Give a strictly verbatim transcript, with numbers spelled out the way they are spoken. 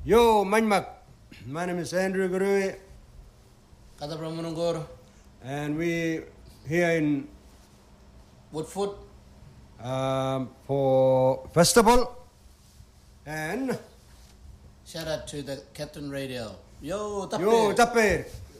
Yo, Manmak. My name is Andrew Gurui. Kata Pramanungur. And we here in Woodfoot. Um, for festival. And shout out to the Captain Radio. Yo, Tappe. Yo, Tappe.